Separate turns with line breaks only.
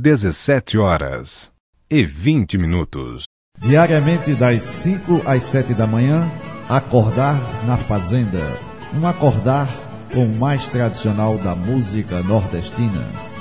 17h20.
Diariamente das 5 às 7 da manhã, Acordar na Fazenda. Um acordar com o mais tradicional da música nordestina.